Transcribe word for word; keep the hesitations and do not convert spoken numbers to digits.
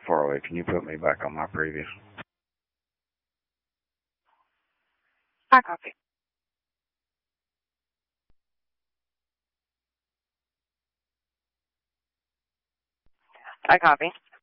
far away. Can you put me back on my previous? I copy. I copy.